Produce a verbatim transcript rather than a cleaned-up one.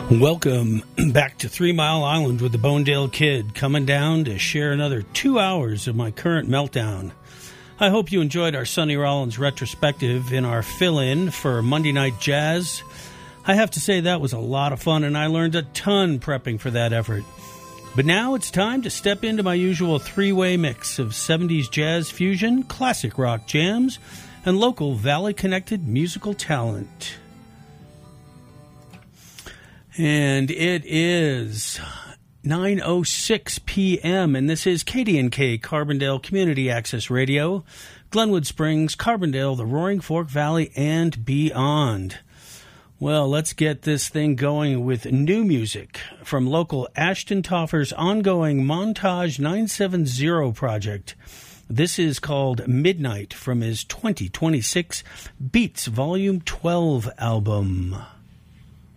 Welcome back to Three Mile Island with the Bonedale Kid, coming down to share another two hours of my current meltdown. I hope you enjoyed our Sonny Rollins retrospective in our fill-in for Monday Night Jazz. I have to say that was a lot of fun, and I learned a ton prepping for that effort. But now it's time to step into my usual three-way mix of seventies jazz fusion, classic rock jams, and local valley-connected musical talent. And it is nine oh six p.m., and this is K D N K, Carbondale Community Access Radio, Glenwood Springs, Carbondale, the Roaring Fork Valley, and beyond. Well, let's get this thing going with new music from local Ashton Toffer's ongoing Montage nine seventy project. This is called Midnight from his twenty twenty-six Beats Volume twelve album.